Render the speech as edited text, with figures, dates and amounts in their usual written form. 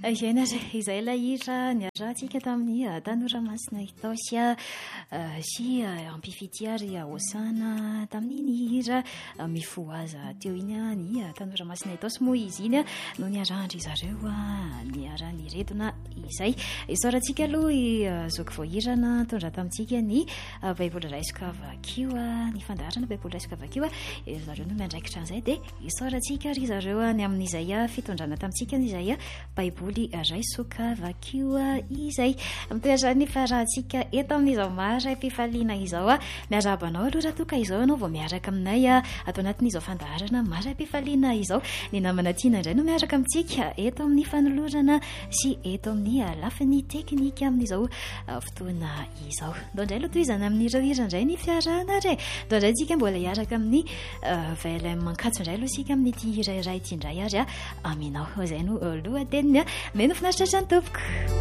Izay lahira niarahantsika tamin'ny tanora masina Itaosy sy ampifity ahosana tamin'ny hira mifoaza teo iny ny tanora masina Itaosy moa izy iny no niarahandry zareo niara-niredona izay isaorantsika aloha zoko voahirana tondra tamintsika ny baiboly raisoka vakio ny fandaharana baiboly raisoka vakio zareo no miandraikitra an'izay dia isaorantsika ry zareo ny amin'izay fitondrana tamintsika izay baiboly raisoka vakio izay mitoetra ny farahantsika eto amin'izao maram-pifaliana izao miarabanao aloha raha toka izao ianao vao miaraka aminay atao anatin'izao fandaharana maram-pifaliana izao ny namana tiana indray no miaraka amintsika eto amin'ny fanolorana sy eto amin'ny lafiny teknika amin'izao fotoana izao ndondray aloha toizana amin'ireo hira indray ny fiarahana re ndondray tsika mbola hiaraka amin'ny VLM mankatso indray aloha sika amin'ity hira iray ity indray ary aminao izay no lohateniny meno finaritra trany tompoko